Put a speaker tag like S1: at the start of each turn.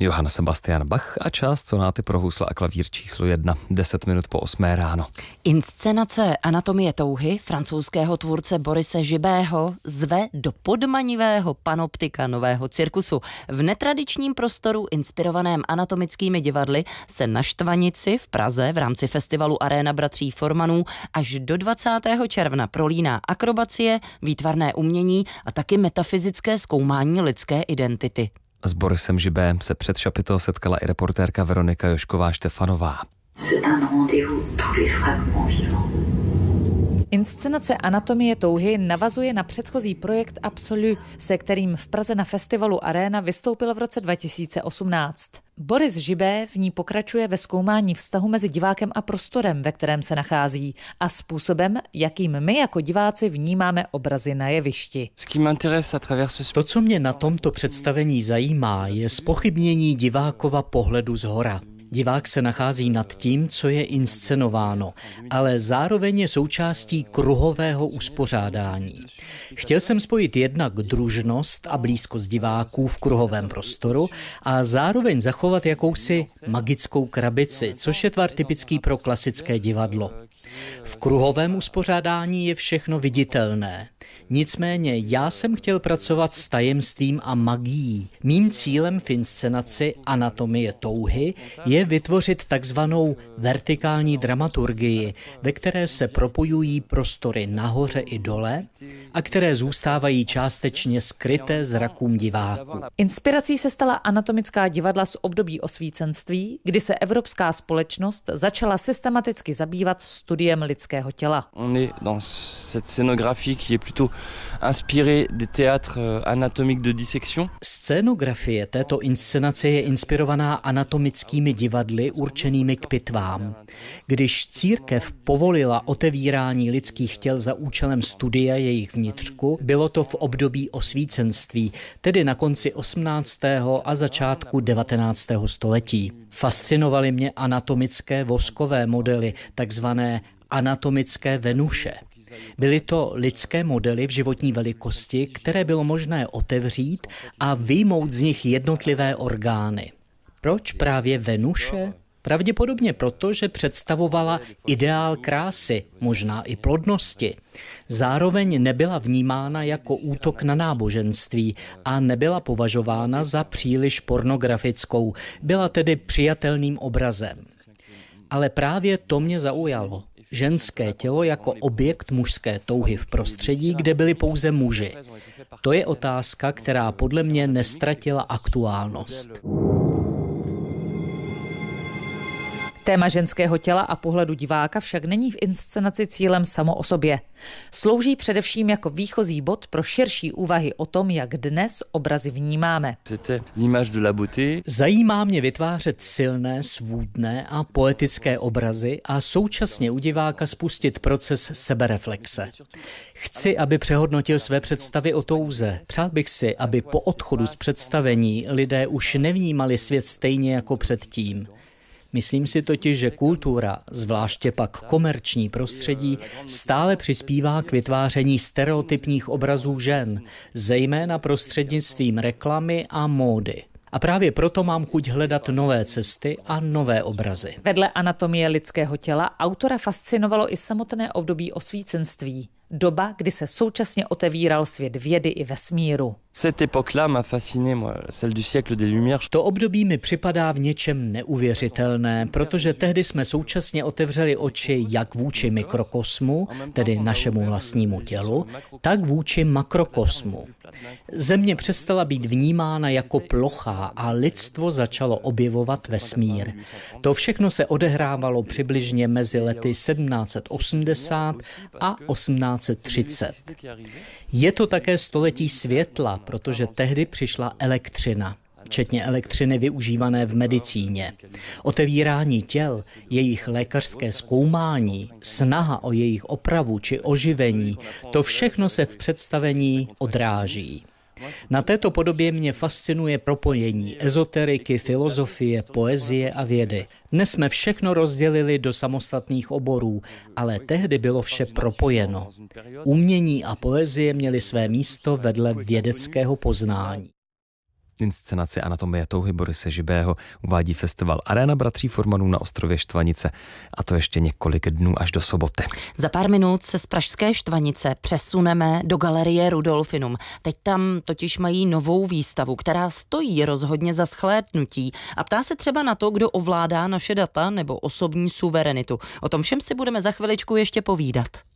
S1: Johann Sebastian Bach a část sonáty pro housle a klavír číslo 1, 10 minut po 8 ráno.
S2: Inscenace Anatomie touhy francouzského tvůrce Borise Gibého zve do podmanivého panoptika nového cirkusu. V netradičním prostoru inspirovaném anatomickými divadly se na Štvanici v Praze v rámci festivalu Aréna bratří Formanů až do 20. června prolíná akrobacie, výtvarné umění a taky metafyzické zkoumání lidské identity.
S1: S Borisem Gibem se před šapitou setkala i reportérka Veronika Jošková-Štefanová.
S3: Inscenace Anatomie touhy navazuje na předchozí projekt Absolu, se kterým v Praze na festivalu Aréna vystoupil v roce 2018. Boris Gibé v ní pokračuje ve zkoumání vztahu mezi divákem a prostorem, ve kterém se nachází, a způsobem, jakým my jako diváci vnímáme obrazy na jevišti.
S4: To, co mě na tomto představení zajímá, je zpochybnění divákova pohledu zhora. Divák se nachází nad tím, co je inscenováno, ale zároveň je součástí kruhového uspořádání. Chtěl jsem spojit jednak družnost a blízkost diváků v kruhovém prostoru a zároveň zachovat jakousi magickou krabici, což je tvar typický pro klasické divadlo. V kruhovém uspořádání je všechno viditelné. Nicméně já jsem chtěl pracovat s tajemstvím a magií. Mým cílem v inscenaci Anatomie touhy je vytvořit takzvanou vertikální dramaturgii, ve které se propojují prostory nahoře i dole a které zůstávají částečně skryté zrakům diváků.
S3: Inspirací se stala anatomická divadla z období osvícenství, kdy se evropská společnost začala systematicky zabývat studiem lidského těla.
S5: On est dans cette scénographie qui est plutôt inspirée des théâtres anatomiques de dissection.
S4: Scénografie této inscenace je inspirovaná anatomickými divadly určenými k pitvám. Když církev povolila otevírání lidských těl za účelem studia jejich vnitřku, bylo to v období osvícenství, tedy na konci 18. a začátku 19. století. Fascinovaly mě anatomické voskové modely, takzvané anatomické Venuše. Byly to lidské modely v životní velikosti, které bylo možné otevřít a vyjmout z nich jednotlivé orgány. Proč právě Venuše? Pravděpodobně proto, že představovala ideál krásy, možná i plodnosti. Zároveň nebyla vnímána jako útok na náboženství a nebyla považována za příliš pornografickou, byla tedy přijatelným obrazem. Ale právě to mě zaujalo. Ženské tělo jako objekt mužské touhy v prostředí, kde byli pouze muži. To je otázka, která podle mě neztratila aktuálnost.
S3: Téma ženského těla a pohledu diváka však není v inscenaci cílem samo o sobě. Slouží především jako výchozí bod pro širší úvahy o tom, jak dnes obrazy vnímáme.
S4: Zajímá mě vytvářet silné, svůdné a poetické obrazy a současně u diváka spustit proces sebereflexe. Chci, aby přehodnotil své představy o touze. Přál bych si, aby po odchodu z představení lidé už nevnímali svět stejně jako předtím. Myslím si totiž, že kultura, zvláště pak komerční prostředí, stále přispívá k vytváření stereotypních obrazů žen, zejména prostřednictvím reklamy a módy. A právě proto mám chuť hledat nové cesty a nové obrazy.
S3: Vedle anatomie lidského těla autora fascinovalo i samotné období osvícenství. Doba, kdy se současně otevíral svět vědy i vesmíru.
S4: To období mi připadá v něčem neuvěřitelné, protože tehdy jsme současně otevřeli oči jak vůči mikrokosmu, tedy našemu vlastnímu tělu, tak vůči makrokosmu. Země přestala být vnímána jako plochá a lidstvo začalo objevovat vesmír. To všechno se odehrávalo přibližně mezi lety 1780 a 1830. Je to také století světla, protože tehdy přišla elektřina, včetně elektřiny využívané v medicíně. Otevírání těl, jejich lékařské zkoumání, snaha o jejich opravu či oživení, to všechno se v představení odráží. Na této podobě mě fascinuje propojení ezoteriky, filozofie, poezie a vědy. Dnes jsme všechno rozdělili do samostatných oborů, ale tehdy bylo vše propojeno. Umění a poezie měly své místo vedle vědeckého poznání.
S1: Inscenaci Anatomie touhy Borise Žibého uvádí festival Aréna bratří Formanů na ostrově Štvanice, a to ještě několik dnů až do soboty.
S2: Za pár minut se z pražské Štvanice přesuneme do galerie Rudolfinum. Teď tam totiž mají novou výstavu, která stojí rozhodně za shlédnutí a ptá se třeba na to, kdo ovládá naše data nebo osobní suverenitu. O tom všem si budeme za chviličku ještě povídat.